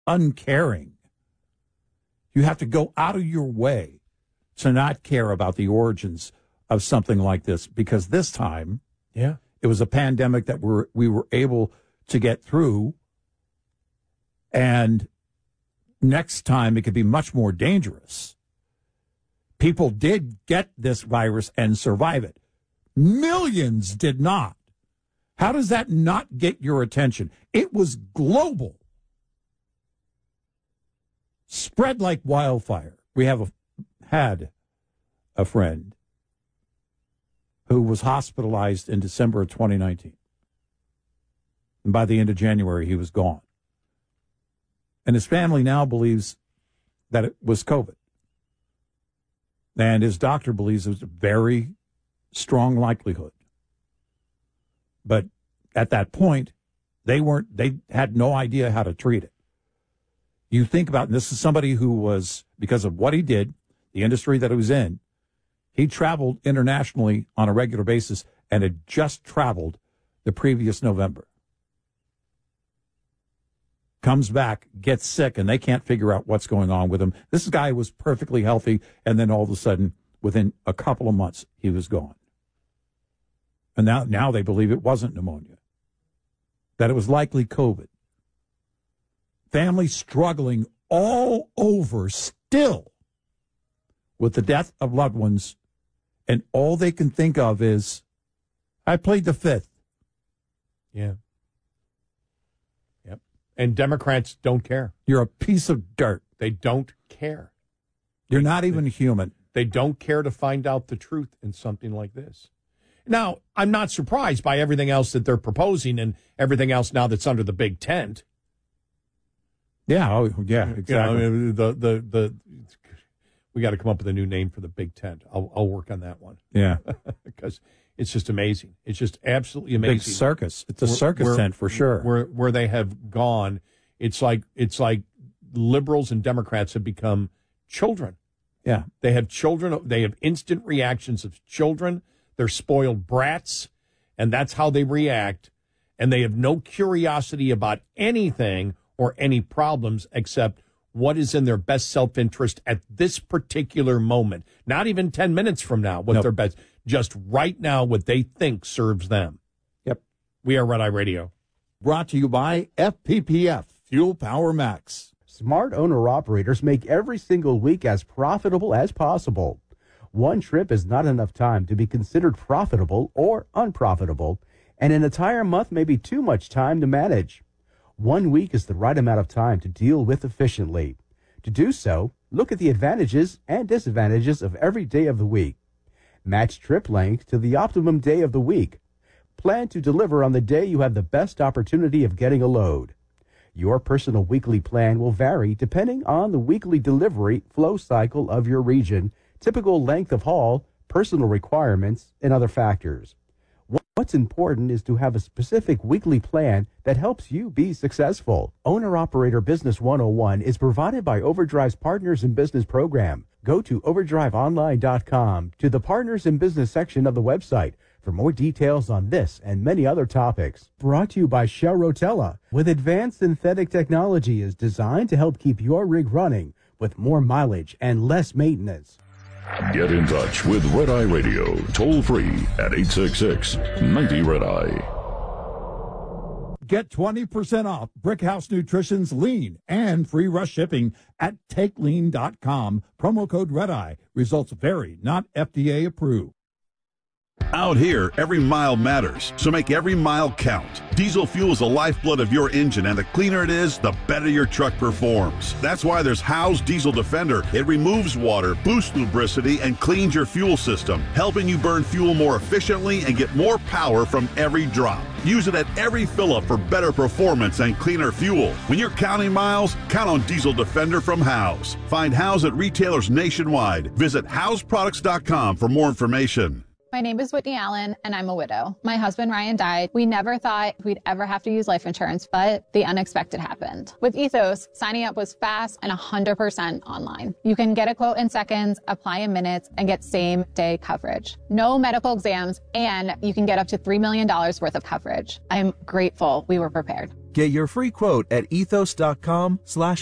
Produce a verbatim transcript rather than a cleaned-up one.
uncaring. You have to go out of your way to not care about the origins of something like this, because this time, yeah, it was a pandemic that we're, we were able to get through, and next time it could be much more dangerous. People did get this virus and survive it. Millions did not. How does that not get your attention? It was global. Spread like wildfire. We have a, had a friend who was hospitalized in December of twenty nineteen. And by the end of January, he was gone. And his family now believes that it was COVID. And his doctor believes it was a very strong likelihood. But at that point, they weren't, they had no idea how to treat it. You think about, and this is somebody who was, because of what he did, the industry that he was in, he traveled internationally on a regular basis and had just traveled the previous November. Comes back, gets sick, and they can't figure out what's going on with him. This guy was perfectly healthy, and then all of a sudden, within a couple of months, he was gone. And now, now they believe it wasn't pneumonia, that it was likely COVID. Families struggling all over still with the death of loved ones, and all they can think of is, I played the fifth. Yeah. Yep. And Democrats don't care. You're a piece of dirt. They don't care. You're not even they, human. They don't care to find out the truth in something like this. Now, I'm not surprised by everything else that they're proposing and everything else now that's under the big tent. Yeah, oh, yeah, exactly. You know, I mean, the, the, the, we got to come up with a new name for the big tent. I'll, I'll work on that one. Yeah. Because it's just amazing. It's just absolutely amazing. Big circus. It's a where, circus where, tent for sure. Where where they have gone, it's like it's like liberals and Democrats have become children. Yeah. They have children. They have instant reactions of children. They're spoiled brats, and that's how they react. And they have no curiosity about anything or any problems except what is in their best self-interest at this particular moment. Not even ten minutes from now, what nope. their best, just right now, what they think serves them. Yep. We are Red Eye Radio. Brought to you by F P P F, Fuel Power Max. Smart owner-operators make every single week as profitable as possible. One trip is not enough time to be considered profitable or unprofitable, and an entire month may be too much time to manage. One week is the right amount of time to deal with efficiently. To do so, look at the advantages and disadvantages of every day of the week. Match trip length to the optimum day of the week. Plan to deliver on the day you have the best opportunity of getting a load. Your personal weekly plan will vary depending on the weekly delivery flow cycle of your region, typical length of haul, personal requirements, and other factors. What's important is to have a specific weekly plan that helps you be successful. Owner-Operator Business one oh one is provided by Overdrive's Partners in Business program. Go to overdrive online dot com to the Partners in Business section of the website for more details on this and many other topics. Brought to you by Shell Rotella, with advanced synthetic technology is designed to help keep your rig running with more mileage and less maintenance. Get in touch with Red Eye Radio, toll free at eight six six, nine zero Red Eye. Get twenty percent off Brickhouse Nutrition's Lean and free rush shipping at take lean dot com. Promo code Red Eye. Results vary, not F D A approved. Out here, every mile matters, so make every mile count. Diesel fuel is the lifeblood of your engine, and the cleaner it is, the better your truck performs. That's why there's Howe's Diesel Defender. It removes water, boosts lubricity, and cleans your fuel system, helping you burn fuel more efficiently and get more power from every drop. Use it at every fill-up for better performance and cleaner fuel. When you're counting miles, count on Diesel Defender from Howe's. Find Howe's at retailers nationwide. Visit Howes Products dot com for more information. My name is Whitney Allen, and I'm a widow. My husband, Ryan, died. We never thought we'd ever have to use life insurance, but the unexpected happened. With Ethos, signing up was fast and one hundred percent online. You can get a quote in seconds, apply in minutes, and get same-day coverage. No medical exams, and you can get up to three million dollars worth of coverage. I'm grateful we were prepared. Get your free quote at ethos.com slash